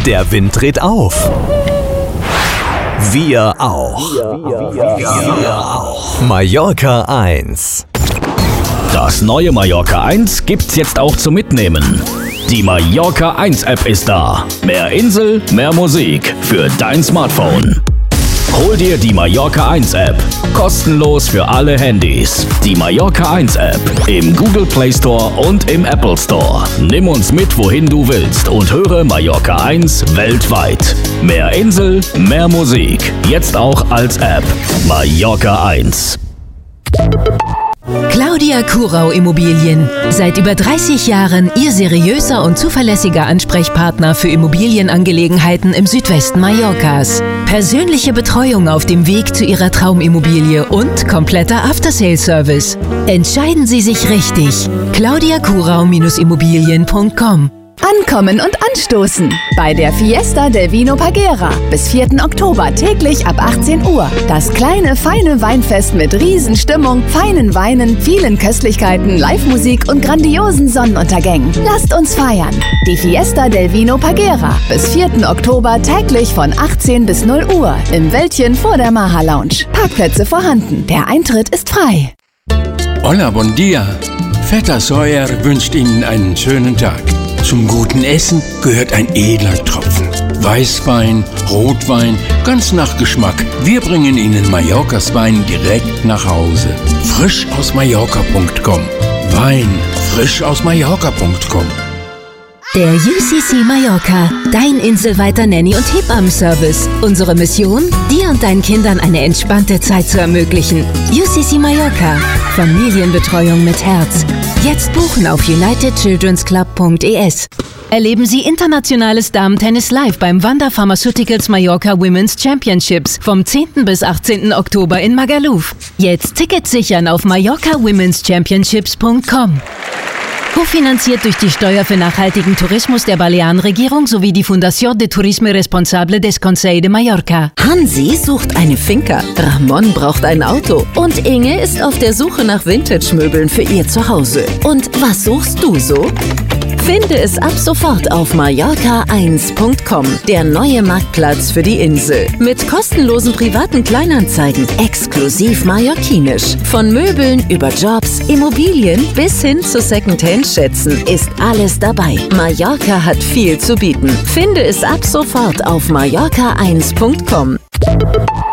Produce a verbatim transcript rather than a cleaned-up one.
Der Wind dreht auf. Wir auch. Wir auch. Mallorca eins. Das neue Mallorca eins gibt's jetzt auch zum Mitnehmen. Die Mallorca eins App ist da. Mehr Insel, mehr Musik für dein Smartphone. Hol dir die Mallorca eins App. Kostenlos für alle Handys. Die Mallorca eins App im Google Play Store und im Apple Store. Nimm uns mit, wohin du willst und höre Mallorca eins weltweit. Mehr Insel, mehr Musik. Jetzt auch als App. Mallorca eins. Claudia Kurau Immobilien. Seit über dreißig Jahren Ihr seriöser und zuverlässiger Ansprechpartner für Immobilienangelegenheiten im Südwesten Mallorcas. Persönliche Betreuung auf dem Weg zu Ihrer Traumimmobilie und kompletter After-Sale-Service. Entscheiden Sie sich richtig. claudia kurau Immobilien punkt com. Ankommen und anstoßen bei der Fiesta del Vino Pagera bis vierten Oktober täglich ab achtzehn Uhr. Das kleine, feine Weinfest mit Riesenstimmung, feinen Weinen, vielen Köstlichkeiten, Live-Musik und grandiosen Sonnenuntergängen. Lasst uns feiern. Die Fiesta del Vino Pagera bis vierten Oktober täglich von achtzehn bis null Uhr im Wäldchen vor der Maha Lounge. Parkplätze vorhanden. Der Eintritt ist frei. Hola, bon dia. Vetter Sawyer wünscht Ihnen einen schönen Tag. Zum guten Essen gehört ein edler Tropfen. Weißwein, Rotwein, ganz nach Geschmack. Wir bringen Ihnen Mallorcas Wein direkt nach Hause. Frisch aus Mallorca punkt com. Wein frisch aus Mallorca punkt com. Der U C C Mallorca, dein inselweiter Nanny- und Hebammen-Service. Unsere Mission, dir und deinen Kindern eine entspannte Zeit zu ermöglichen. U C C Mallorca, Familienbetreuung mit Herz. Jetzt buchen auf united children's club punkt e s. Erleben Sie internationales Damen-Tennis live beim Wanda Pharmaceuticals Mallorca Women's Championships vom zehnten bis achtzehnten Oktober in Magaluf. Jetzt Tickets sichern auf mallorca womens championships punkt com. Kofinanziert durch die Steuer für nachhaltigen Tourismus der Balearenregierung sowie die Fundación de Turisme Responsable des Consell de Mallorca. Hansi sucht eine Finca, Ramon braucht ein Auto und Inge ist auf der Suche nach Vintage-Möbeln für ihr Zuhause. Und was suchst du so? Finde es ab sofort auf mallorca eins punkt com, der neue Marktplatz für die Insel. Mit kostenlosen privaten Kleinanzeigen, exklusiv mallorquinisch. Von Möbeln über Jobs, Immobilien bis hin zu Secondhand-Schätzen ist alles dabei. Mallorca hat viel zu bieten. Finde es ab sofort auf mallorca eins punkt com.